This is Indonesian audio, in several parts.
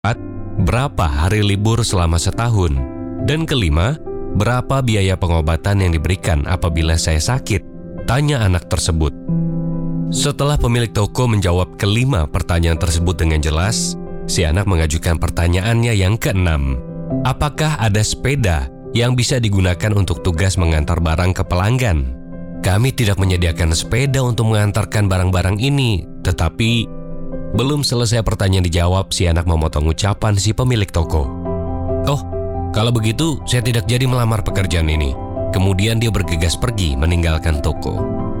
berapa hari libur selama setahun? Dan kelima, berapa biaya pengobatan yang diberikan apabila saya sakit? Tanya anak tersebut. Setelah pemilik toko menjawab kelima pertanyaan tersebut dengan jelas, si anak mengajukan pertanyaannya yang keenam. Apakah ada sepeda yang bisa digunakan untuk tugas mengantar barang ke pelanggan? Kami tidak menyediakan sepeda untuk mengantarkan barang-barang ini, tetapi belum selesai pertanyaan dijawab, si anak memotong ucapan si pemilik toko. Oh, kalau begitu saya tidak jadi melamar pekerjaan ini. Kemudian dia bergegas pergi meninggalkan toko.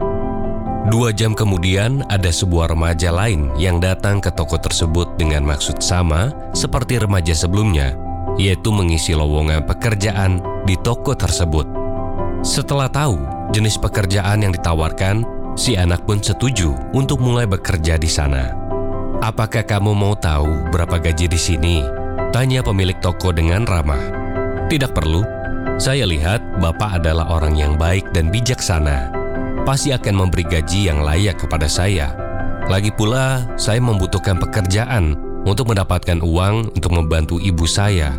2 jam kemudian ada sebuah remaja lain yang datang ke toko tersebut dengan maksud sama seperti remaja sebelumnya, yaitu mengisi lowongan pekerjaan di toko tersebut. Setelah tahu jenis pekerjaan yang ditawarkan, si anak pun setuju untuk mulai bekerja di sana. Apakah kamu mau tahu berapa gaji di sini? Tanya pemilik toko dengan ramah. Tidak perlu. Saya lihat Bapak adalah orang yang baik dan bijaksana. Pasti akan memberi gaji yang layak kepada saya. Lagi pula, saya membutuhkan pekerjaan untuk mendapatkan uang untuk membantu ibu saya.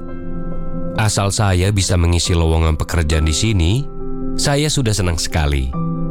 Asal saya bisa mengisi lowongan pekerjaan di sini, saya sudah senang sekali.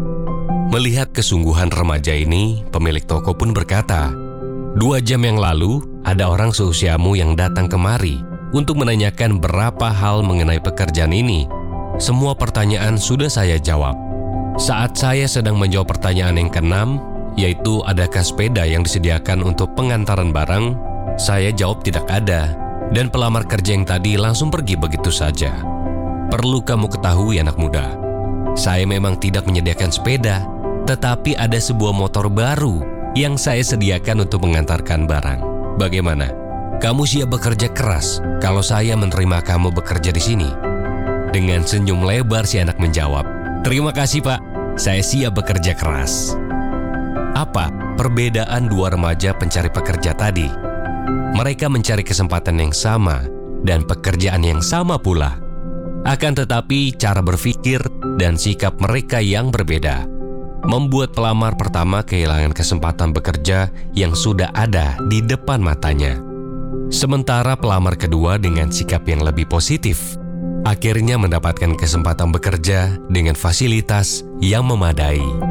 Melihat kesungguhan remaja ini, pemilik toko pun berkata, 2 jam yang lalu, ada orang seusiamu yang datang kemari untuk menanyakan berapa hal mengenai pekerjaan ini. Semua pertanyaan sudah saya jawab. Saat saya sedang menjawab pertanyaan yang keenam, yaitu adakah sepeda yang disediakan untuk pengantaran barang, saya jawab tidak ada, dan pelamar kerja yang tadi langsung pergi begitu saja. Perlu kamu ketahui anak muda, saya memang tidak menyediakan sepeda, tetapi ada sebuah motor baru yang saya sediakan untuk mengantarkan barang. Bagaimana? Kamu siap bekerja keras kalau saya menerima kamu bekerja di sini? Dengan senyum lebar si anak menjawab, terima kasih Pak, saya siap bekerja keras. Apa perbedaan 2 remaja pencari pekerja tadi? Mereka mencari kesempatan yang sama dan pekerjaan yang sama pula. Akan tetapi cara berpikir dan sikap mereka yang berbeda membuat pelamar pertama kehilangan kesempatan bekerja yang sudah ada di depan matanya. Sementara pelamar kedua dengan sikap yang lebih positif, akhirnya mendapatkan kesempatan bekerja dengan fasilitas yang memadai.